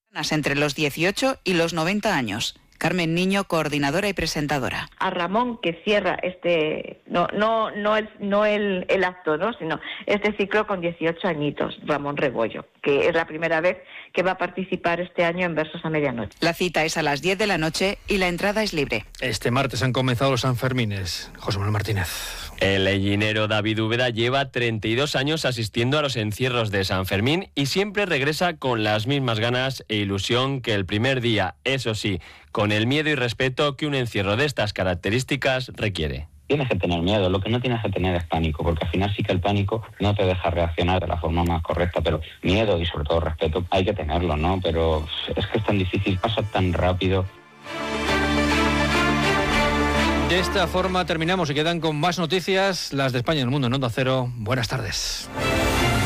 Entre los 18 y los 90 años. Carmen Niño, coordinadora y presentadora. A Ramón, que cierra no el acto, ¿no? Sino este ciclo con 18 añitos, Ramón Rebollo, que es la primera vez que va a participar este año en Versos a Medianoche. La cita es a las 10 de la noche y la entrada es libre. Este martes han comenzado los Sanfermines. José Manuel Martínez. El leñinero David Úbeda lleva 32 años asistiendo a los encierros de San Fermín y siempre regresa con las mismas ganas e ilusión que el primer día, eso sí, con el miedo y respeto que un encierro de estas características requiere. Tienes que tener miedo, lo que no tienes que tener es pánico, porque al final sí que el pánico no te deja reaccionar de la forma más correcta, pero miedo y sobre todo respeto hay que tenerlo, ¿no? Pero es que es tan difícil, pasa tan rápido. De esta forma terminamos y quedan con más noticias, las de España y el mundo en Onda Cero. Buenas tardes.